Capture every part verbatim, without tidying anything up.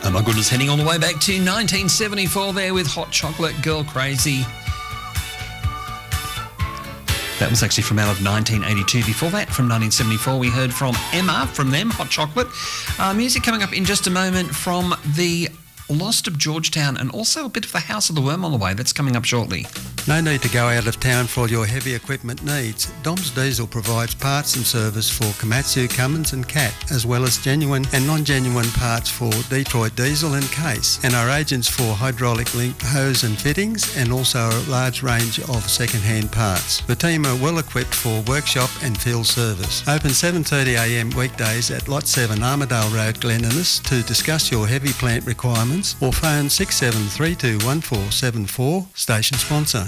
Oh my goodness, heading all the way back to nineteen seventy-four there with Hot Chocolate, Girl Crazy. That was actually from out of nineteen eighty-two. Before that, from nineteen seventy-four, we heard from Emma, from them, Hot Chocolate. Uh, music coming up in just a moment from the Lost of Georgetown, and also a bit of the House of the Worm on the way. That's coming up shortly. No need to go out of town for all your heavy equipment needs. Dom's Diesel provides parts and service for Komatsu, Cummins and Cat, as well as genuine and non-genuine parts for Detroit Diesel and Case, and are agents for hydraulic link hose and fittings, and also a large range of second-hand parts. The team are well equipped for workshop and field service. Open seven thirty a m weekdays at Lot seven Armadale Road, Glen Innes, to discuss your heavy plant requirements, or phone six seven three two one four seven four. Station sponsor.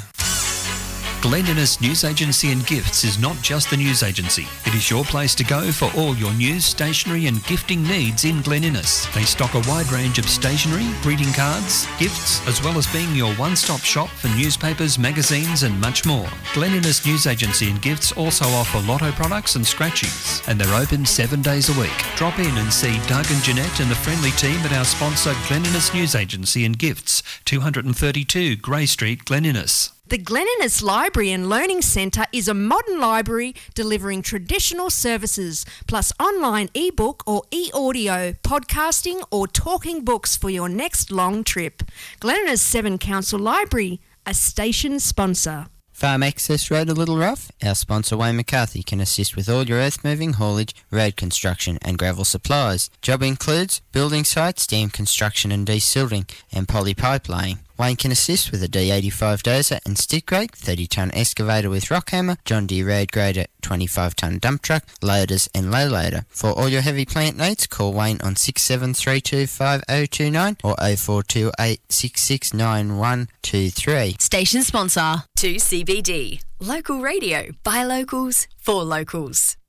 Glen Innes News Agency and Gifts is not just the news agency. It is your place to go for all your news, stationery and gifting needs in Glen Innes. They stock a wide range of stationery, greeting cards, gifts, as well as being your one-stop shop for newspapers, magazines and much more. Glen Innes News Agency and Gifts also offer lotto products and scratchies, and they're open seven days a week. Drop in and see Doug and Jeanette and the friendly team at our sponsor Glen Innes News Agency and Gifts, two thirty-two Grey Street, Glen Innes. The Glen Innes Library and Learning Centre is a modern library delivering traditional services, plus online e-book or e-audio, podcasting or talking books for your next long trip. Glen Innes Seven Council Library, a station sponsor. Farm Access Road a little rough? Our sponsor Wayne McCarthy can assist with all your earth moving, haulage, road construction and gravel supplies. Job includes building sites, dam construction and desilting, and poly pipe laying. Wayne can assist with a D eighty-five dozer and stick rake, thirty tonne excavator with rock hammer, John Deere road grader, twenty-five tonne dump truck, loaders and low loader. For all your heavy plant needs, call Wayne on six seven three two five oh two nine or oh four two eight six six nine one two three. Station sponsor two C B D. Local radio by locals for locals.